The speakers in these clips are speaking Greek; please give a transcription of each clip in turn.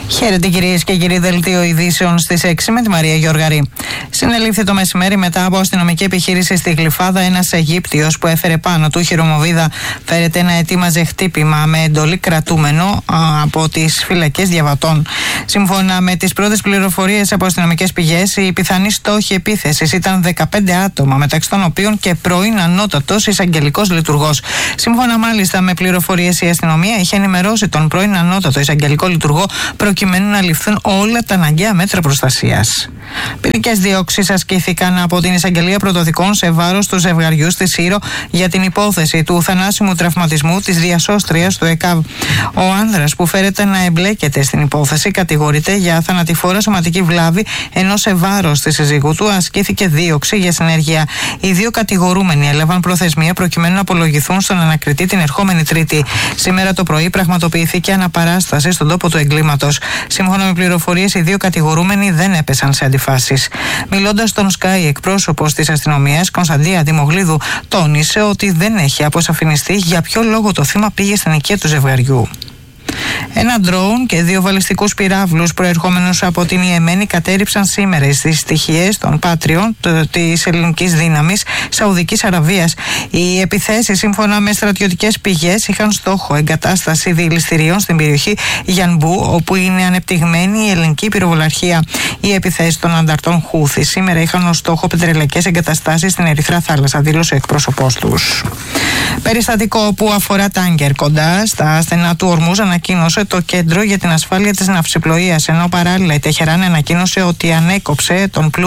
Χαίρετε κυρίες και κύριοι, δελτίο ειδήσεων στις 6 με τη Μαρία Γιοργαρή. Συνελήφθη το μεσημέρι μετά από αστυνομική επιχείρηση στη Γλυφάδα ένας Αιγύπτιος που έφερε πάνω του χειρομοβίδα. Φέρεται να ετοίμαζε χτύπημα με εντολή κρατούμενο από τις φυλακές Διαβατών. Σύμφωνα με τις πρώτες πληροφορίες από αστυνομικές πηγές, οι πιθανοί στόχοι επίθεσης ήταν 15 άτομα, μεταξύ των οποίων και πρώην ανώτατος εισαγγελικός λειτουργός. Σύμφωνα μάλιστα με πληροφορίες, η αστυνομία είχε ενημερώσει τον πρώην ανώτατο εισαγγελικό λειτουργό προκειμένου να ληφθούν όλα τα αναγκαία μέτρα προστασίας. Ποινικές διώξεις ασκήθηκαν από την Εισαγγελία Πρωτοδικών σε βάρος του ζευγαριού στη Σύρο για την υπόθεση του θανάσιμου τραυματισμού της διασώστριας του ΕΚΑΒ. Ο άνδρας που φέρεται να εμπλέκεται στην υπόθεση κατηγορείται για θανατηφόρα σωματική βλάβη, ενώ σε βάρος της σύζυγού του ασκήθηκε δίωξη για συνέργεια. Οι δύο κατηγορούμενοι έλαβαν προθεσμία προκειμένου να απολογηθούν στον ανακριτή την ερχόμενη Τρίτη. Σήμερα το πρωί πραγματοποιήθηκε αναπαράσταση στον τόπο του εγκλήματος. Σύμφωνα με πληροφορίες, οι δύο κατηγορούμενοι δεν έπεσαν σε αντιφάσεις. Μιλώντας στον Sky, εκπρόσωπος της αστυνομίας, Κωνσταντία Δημογλίδου, τόνισε ότι δεν έχει αποσαφινιστεί για ποιο λόγο το θύμα πήγε στην οικία του ζευγαριού. Ένα ντρόουν και δύο βαλιστικούς πυράβλους προερχόμενους από την Ιεμένη κατέριψαν σήμερα στις στοιχίες των Πάτριων της ελληνικής δύναμης Σαουδικής Αραβίας. Οι επιθέσεις, σύμφωνα με στρατιωτικές πηγές, είχαν στόχο εγκατάσταση δηληστηρίων στην περιοχή Γιανμπού, όπου είναι ανεπτυγμένη η ελληνική πυροβολαρχία. Οι επιθέσεις των ανταρτών Χούθη σήμερα είχαν ως στόχο πετρελαϊκές εγκαταστάσεις στην Ερυθρά Θάλασσα, δήλωσε ο εκπρόσωπός τους. Περιστατικό που αφορά τάγκερ κοντά στα στενά του Ορμούζ ανακοίνωσε το Κέντρο για την Ασφάλεια της Ναυσιπλοείας, ενώ παράλληλα η Τεχεράν ανακοίνωσε ότι ανέκοψε τον πλού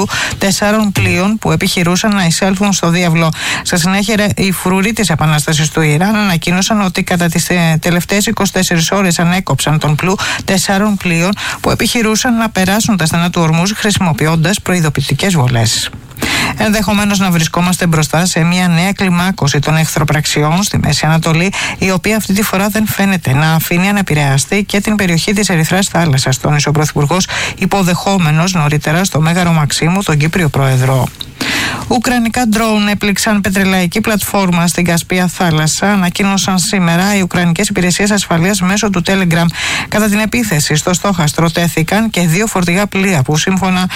4 πλοίων που επιχειρούσαν να εισέλθουν στο διάβλο. Στα συνέχεια, οι φρουροί της Επανάστασης του Ιράν ανακοίνωσαν ότι κατά τις τελευταίες 24 ώρες ανέκοψαν τον πλού 4 πλοίων που επιχειρούσαν να περάσουν τα στενά του Ορμούζ χρησιμοποιώντας προειδοποιητικές βολές. Ενδεχομένως να βρισκόμαστε μπροστά σε μια νέα κλιμάκωση των εχθροπραξιών στη Μέση Ανατολή, η οποία αυτή τη φορά δεν φαίνεται να αφήνει ανεπηρεαστή και την περιοχή της Ερυθράς Θάλασσας, τόνισε ο Πρωθυπουργός, υποδεχόμενος νωρίτερα στο Μέγαρο Μαξίμου τον Κύπριο Πρόεδρο. Ουκρανικά ντρόουν έπληξαν πετρελαϊκή πλατφόρμα στην Κασπία Θάλασσα, ανακοίνωσαν σήμερα οι Ουκρανικές Υπηρεσίες Ασφαλείας μέσω του Telegram. Κατά την επίθεση στο στόχαστρο τέθηκαν και 2 φορτηγά πλοία που, σύμφωνα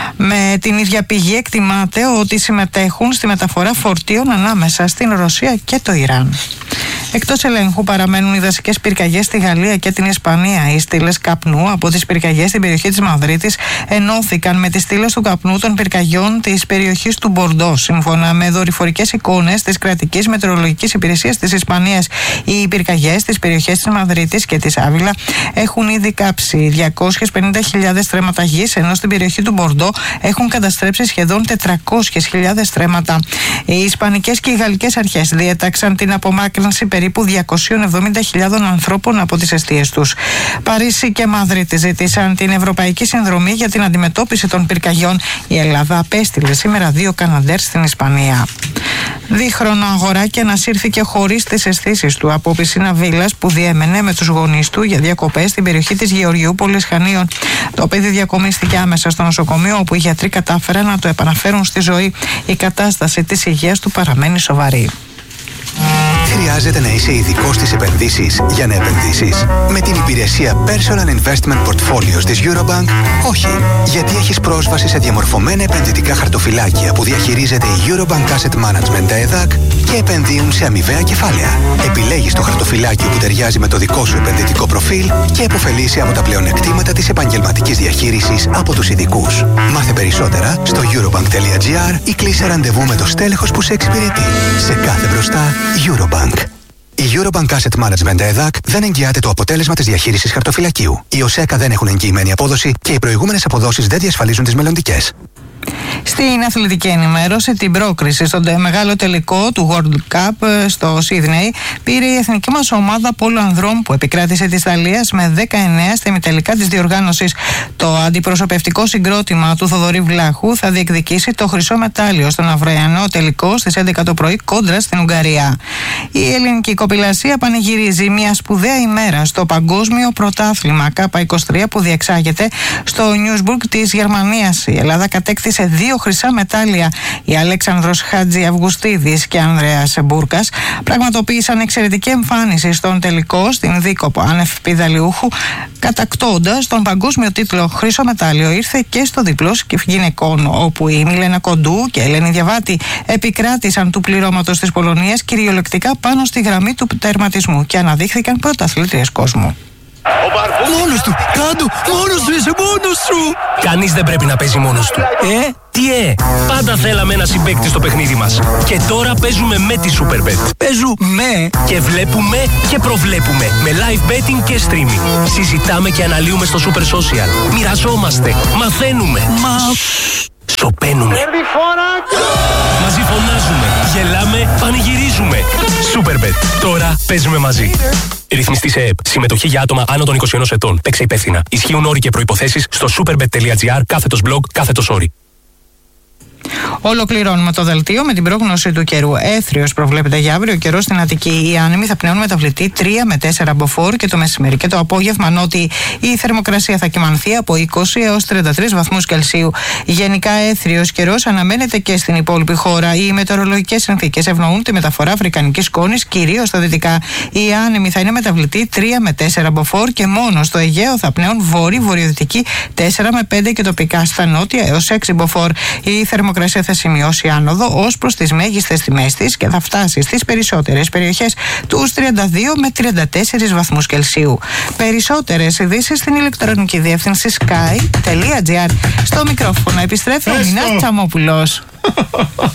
με την ίδια πηγή, εκτιμάται ότι συμμετέχουν στη μεταφορά φορτίων ανάμεσα στην Ρωσία και το Ιράν. Εκτός ελέγχου παραμένουν οι δασικές πυρκαγιές στη Γαλλία και την Ισπανία. Οι στήλες καπνού από τις πυρκαγιές στην περιοχή της Μαδρίτης ενώθηκαν με τις στήλες του καπνού των πυρκαγιών της περιοχής του Μπορντό. Σύμφωνα με δορυφορικές εικόνες της Κρατικής Μετεωρολογικής Υπηρεσίας της Ισπανίας, οι πυρκαγιές στις περιοχές της Μαδρίτης και της Άβυλα έχουν ήδη κάψει 250.000 στρέμματα γης, ενώ στην περιοχή του Μπορντό έχουν καταστρέψει σχεδόν 400.000 στρέμματα. Οι ισπανικές και οι γαλλικές αρχές διέταξαν την απομάκρυνση περίπου 270.000 ανθρώπων από τις εστίες τους. Παρίσι και Μαδρίτη ζήτησαν την Ευρωπαϊκή Συνδρομή για την αντιμετώπιση των πυρκαγιών. Η Ελλάδα απέστειλε σήμερα 2 Καναντέρ στην Ισπανία. Δίχρονο αγοράκι ανασύρθηκε χωρίς τις αισθήσεις του από πισίνα βίλας που διέμενε με τους γονείς του για διακοπές στην περιοχή της Γεωργιούπολης Χανίων. Το παιδί διακομίστηκε άμεσα στο νοσοκομείο, όπου οι γιατροί κατάφεραν να το επαναφέρουν στη ζωή. Η κατάσταση της υγείας του παραμένει σοβαρή. Χρειάζεται να είσαι ειδικός στις επενδύσεις για να επενδύσεις? Με την υπηρεσία Personal Investment Portfolios της Eurobank, όχι. Γιατί έχεις πρόσβαση σε διαμορφωμένα επενδυτικά χαρτοφυλάκια που διαχειρίζεται η Eurobank Asset Management ΕΔΑΚ και επενδύουν σε αμοιβαία κεφάλαια. Επιλέγεις το χαρτοφυλάκιο που ταιριάζει με το δικό σου επενδυτικό προφίλ και επωφελείσαι από τα πλεονεκτήματα της επαγγελματικής διαχείρισης από τους ειδικούς. Μάθε περισσότερα στο eurobank.gr ή κλείσε ραντεβού με το στέλεχος που σε εξυπηρετεί. Σε κάθε μπροστά, Eurobank. Η Eurobank Asset Management ΕΔΑΚ δεν εγγυάται το αποτέλεσμα της διαχείρισης χαρτοφυλακίου. Οι ΟΣΕΚΑ δεν έχουν εγγυημένη απόδοση και οι προηγούμενες αποδόσεις δεν διασφαλίζουν τις μελλοντικές. Στην αθλητική ενημέρωση, την πρόκριση στον μεγάλο τελικό του World Cup στο Σίδνεϊ πήρε η εθνική μας ομάδα πόλο ανδρών που επικράτησε της Ιταλίας με 19 στα ημιτελικά της διοργάνωσης. Το αντιπροσωπευτικό συγκρότημα του Θοδωρή Βλάχου θα διεκδικήσει το χρυσό μετάλλιο στον αυριανό τελικό στις 11 το πρωί κόντρα στην Ουγγαρία. Η ελληνική κοπηλασία πανηγυρίζει μια σπουδαία ημέρα στο Παγκόσμιο Πρωτάθλημα K23 που διεξάγεται στο Νιούσμπουργκ της Γερμανίας. Η Ελλάδα κατέκτησε κέρδισε 2 χρυσά μετάλλια. Οι Αλέξανδρος Χατζιαυγουστίδης και Ανδρέας Μπούρκας πραγματοποίησαν εξαιρετική εμφάνιση στον τελικό στην δίκοπο άνευ πηδαλιούχου, κατακτώντας τον παγκόσμιο τίτλο. Χρυσό μετάλλιο ήρθε και στο διπλός γυναικών, όπου η Μιλένα Κοντού και η Ελένη Διαβάτη επικράτησαν του πληρώματος της Πολωνίας κυριολεκτικά πάνω στη γραμμή του τερματισμού και αναδείχθηκαν πρωταθλήτριες κόσμου. Μόνος του! Κάντο! Μόνος του! Είσαι μόνος σου! Κανείς δεν πρέπει να παίζει μόνος του. Πάντα θέλαμε ένα συμπαίκτη στο παιχνίδι μας. Και τώρα παίζουμε με τη Superbet. Παίζουμε και βλέπουμε και προβλέπουμε. Με live betting και streaming. Συζητάμε και αναλύουμε στο Super Social. Μοιραζόμαστε. Μαθαίνουμε. Σοπαίνουμε. Μαζί φωνάζουμε. Γελάμε. Πανηγυρίζουμε. Superbet. Τώρα παίζουμε μαζί. Ρυθμιστή σε ΕΕΠ. Συμμετοχή για άτομα άνω των 21 ετών. Παίξε υπεύθυνα. Ισχύουν όροι και προϋποθέσεις στο superbet.gr/blog/όροι. Ολοκληρώνουμε το δελτίο με την πρόγνωση του καιρού. Έθριος προβλέπεται για αύριο. Καιρό στην Αττική. Οι άνεμοι θα πνέουν μεταβλητή 3 με 4 μποφόρ και το μεσημέρι και το απόγευμα νότιη. Η θερμοκρασία θα κυμανθεί από 20 έως 33 βαθμούς Κελσίου. Γενικά έθριος καιρός αναμένεται και στην υπόλοιπη χώρα. Οι μετεωρολογικές συνθήκες ευνοούν τη μεταφορά αφρικανικής σκόνης, κυρίως στα δυτικά. Οι άνεμοι θα είναι μεταβλητή 3 με 4 μποφόρ και μόνο στο Αιγαίο θα πνέουν βόρειο-βορειοδυτική 4 με 5 και τοπικά στα νότια έως 6 μποφόρ. Η θερμοκρασία θα σημειώσει άνοδο ως προς τις μέγιστες τιμές της και θα φτάσει στις περισσότερες περιοχές τους 32 με 34 βαθμούς Κελσίου. Περισσότερες ειδήσεις στην ηλεκτρονική διεύθυνση sky.gr. Στο μικρόφωνο επιστρέφει ο Μινάς Τσαμόπουλος.